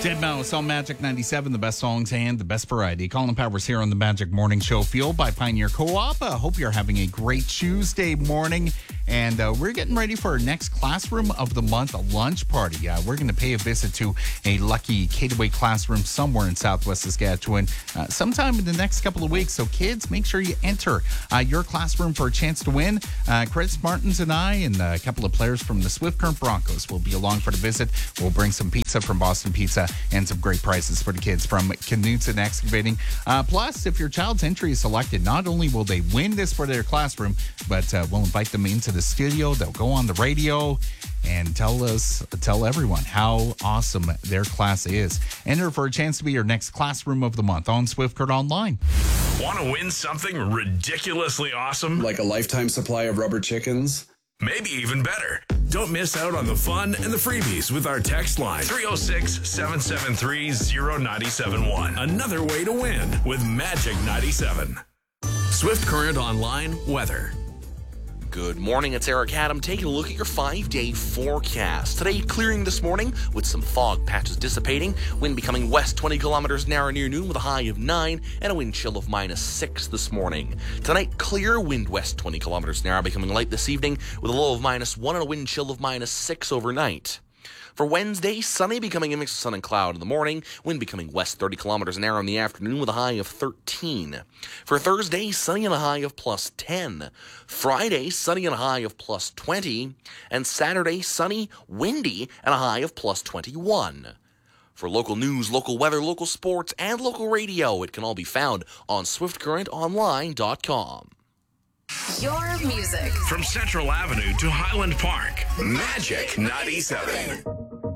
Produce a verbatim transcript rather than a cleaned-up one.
Deadmau5 on Magic ninety-seven, the best songs and the best variety. Colin Powers here on the Magic Morning Show, fueled by Pioneer Co-op. I uh, hope you're having a great Tuesday morning. And uh, we're getting ready for our next Classroom of the Month lunch party. Uh, we're going to pay a visit to a lucky K-Way classroom somewhere in Southwest Saskatchewan uh, sometime in the next couple of weeks. So kids, make sure you enter uh, your classroom for a chance to win. Uh, Chris Martins and I and a couple of players from the Swift Current Broncos will be along for the visit. We'll bring some pizza from Boston Pizza and some great prizes for the kids from Knutson Excavating. Uh, plus, if your child's entry is selected, not only will they win this for their classroom, but uh, we'll invite them into the studio. They'll go on the radio and tell us, tell everyone how awesome their class is. Enter for a chance to be your next Classroom of the Month on Swift Current Online. Want to win something ridiculously awesome? Like a lifetime supply of rubber chickens? Maybe even better. Don't miss out on the fun and the freebies with our text line three oh six, seven seven three, oh nine seven one. Another way to win with Magic ninety-seven. Swift Current Online weather. Good morning, it's Eric Adam taking a look at your five-day forecast. Today, clearing this morning with some fog patches dissipating. Wind becoming west twenty kilometers an hour near noon with a high of nine and a wind chill of minus six this morning. Tonight, clear, wind west twenty kilometers an hour becoming light this evening with a low of minus one and a wind chill of minus six overnight. For Wednesday, sunny, becoming a mix of sun and cloud in the morning, wind becoming west thirty kilometers an hour in the afternoon with a high of thirteen. For Thursday, sunny and a high of plus ten. Friday, sunny and a high of plus twenty. And Saturday, sunny, windy, and a high of plus twenty-one. For local news, local weather, local sports, and local radio, it can all be found on swift current online dot com. Your music. From Central Avenue to Highland Park, Magic ninety-seven.